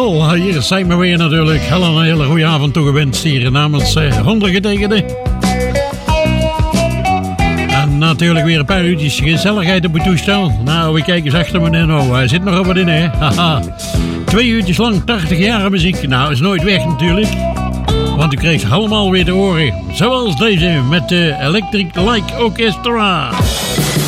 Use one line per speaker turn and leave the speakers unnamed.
Wel, hier zijn we weer natuurlijk. Helen, een hele goede avond toegewenst hier namens ondergetekende. En natuurlijk weer een paar uurtjes gezelligheid op het toestel. Nou, we kijken eens achter me in. Oh, hij zit nog op wat in, hè. Haha. 2 uurtjes lang 80 jaar muziek. Nou, is nooit weg natuurlijk. Want u kreeg ze allemaal weer te horen. Zoals deze met de Electric Light Orchestra.